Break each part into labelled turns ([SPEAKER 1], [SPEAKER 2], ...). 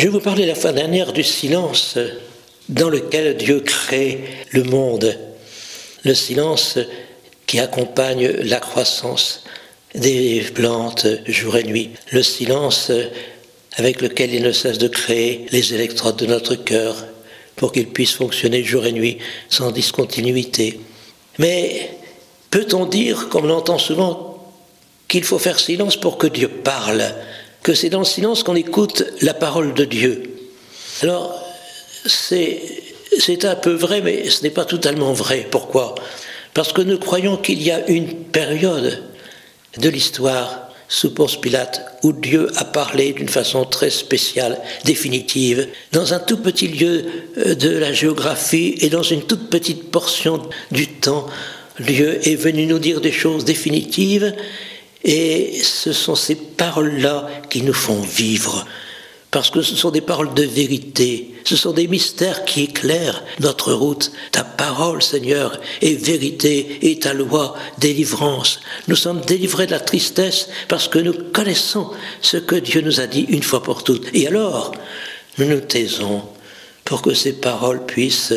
[SPEAKER 1] Je vous parlais la fois dernière du silence dans lequel Dieu crée le monde. Le silence qui accompagne la croissance des plantes jour et nuit. Le silence avec lequel il ne cesse de créer les électrodes de notre cœur pour qu'ils puissent fonctionner jour et nuit sans discontinuité. Mais peut-on dire, comme on l'entend souvent, qu'il faut faire silence pour que Dieu parle, que c'est dans le silence qu'on écoute la parole de Dieu? Alors, c'est un peu vrai, mais ce n'est pas totalement vrai. Pourquoi? Parce que nous croyons qu'il y a une période de l'histoire sous Ponce Pilate où Dieu a parlé d'une façon très spéciale, définitive, dans un tout petit lieu de la géographie et dans une toute petite portion du temps. Dieu est venu nous dire des choses définitives et ce sont ces paroles-là qui nous font vivre. Parce que ce sont des paroles de vérité, ce sont des mystères qui éclairent notre route. Ta parole, Seigneur, est vérité, et ta loi, délivrance. Nous sommes délivrés de la tristesse parce que nous connaissons ce que Dieu nous a dit une fois pour toutes. Et alors, nous nous taisons pour que ces paroles puissent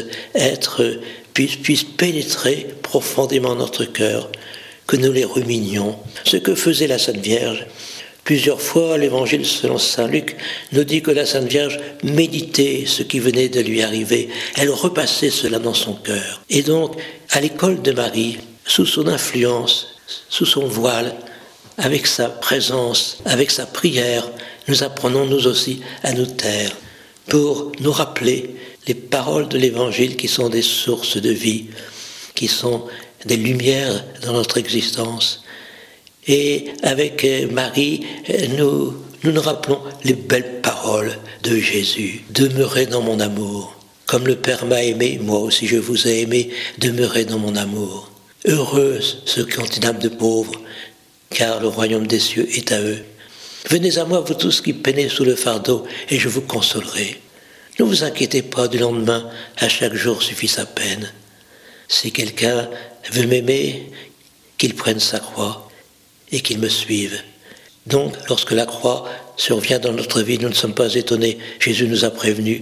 [SPEAKER 1] pénétrer profondément notre cœur, que nous les ruminions. Ce que faisait la Sainte Vierge. Plusieurs fois, l'Évangile selon saint Luc nous dit que la Sainte Vierge méditait ce qui venait de lui arriver. Elle repassait cela dans son cœur. Et donc, à l'école de Marie, sous son influence, sous son voile, avec sa présence, avec sa prière, nous apprenons nous aussi à nous taire pour nous rappeler les paroles de l'Évangile qui sont des sources de vie, qui sont des lumières dans notre existence. Et avec Marie, nous nous rappelons les belles paroles de Jésus. Demeurez dans mon amour. Comme le Père m'a aimé, moi aussi je vous ai aimé, demeurez dans mon amour. Heureux ceux qui ont une âme de pauvres, car le royaume des cieux est à eux. Venez à moi, vous tous qui peinez sous le fardeau, et je vous consolerai. Ne vous inquiétez pas du lendemain, à chaque jour suffit sa peine. Si quelqu'un veut m'aimer, qu'il prenne sa croix et qu'il me suive. Donc, lorsque la croix survient dans notre vie, nous ne sommes pas étonnés. Jésus nous a prévenus.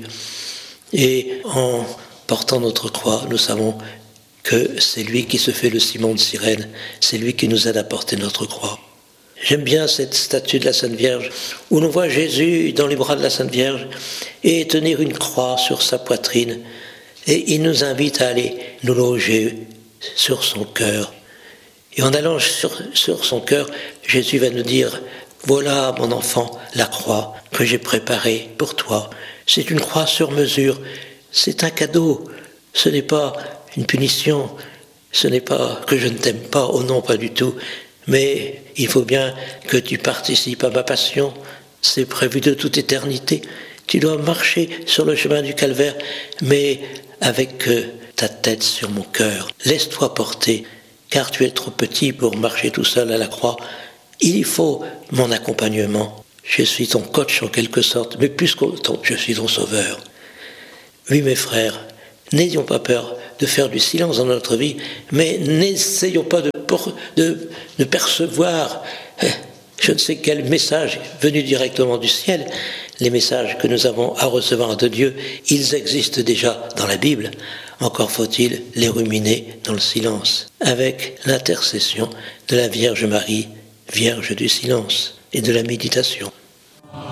[SPEAKER 1] Et en portant notre croix, nous savons que c'est lui qui se fait le ciment de Cyrène. C'est lui qui nous aide à porter notre croix. J'aime bien cette statue de la Sainte Vierge où l'on voit Jésus dans les bras de la Sainte Vierge et tenir une croix sur sa poitrine. Et il nous invite à aller nous loger sur son cœur. Et en allant sur son cœur, Jésus va nous dire « Voilà, mon enfant, la croix que j'ai préparée pour toi. C'est une croix sur mesure. C'est un cadeau. Ce n'est pas une punition. Ce n'est pas que je ne t'aime pas. Oh non, pas du tout. Mais il faut bien que tu participes à ma passion. C'est prévu de toute éternité. Tu dois marcher sur le chemin du calvaire, mais avec ta tête sur mon cœur. Laisse-toi porter. Car tu es trop petit pour marcher tout seul à la croix. Il faut mon accompagnement. Je suis ton coach en quelque sorte, mais plus qu'autant, je suis ton sauveur. Oui, mes frères, n'ayons pas peur de faire du silence dans notre vie, mais n'essayons pas de percevoir je ne sais quel message venu directement du ciel. Les messages que nous avons à recevoir de Dieu, ils existent déjà dans la Bible. Encore faut-il les ruminer dans le silence, avec l'intercession de la Vierge Marie, Vierge du silence et de la méditation.